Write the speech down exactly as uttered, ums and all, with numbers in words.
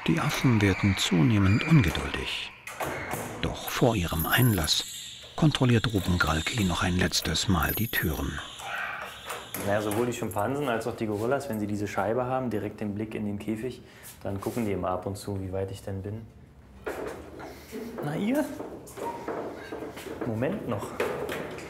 Die Affen werden zunehmend ungeduldig. Doch vor ihrem Einlass kontrolliert Ruben Gralki noch ein letztes Mal die Türen. Naja, sowohl die Schimpansen als auch die Gorillas, wenn sie diese Scheibe haben, direkt den Blick in den Käfig, dann gucken die immer ab und zu, wie weit ich denn bin. Na ihr? Moment noch.